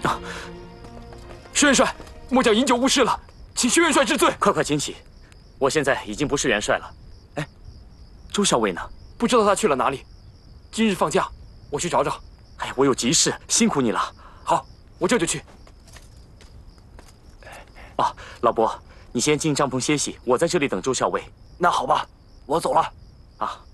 薛元帅，末将饮酒误事了，请薛元帅治罪。 快请起！我现在已经不是元帅了。哎，周校尉呢？ 不知道他去了哪里。今日放假，我去找找。 哎呀，我有急事，辛苦你了。 好，我这就去。 啊，老伯，你先进帐篷歇息，我在这里等周校尉。 那好吧，我走了。 啊。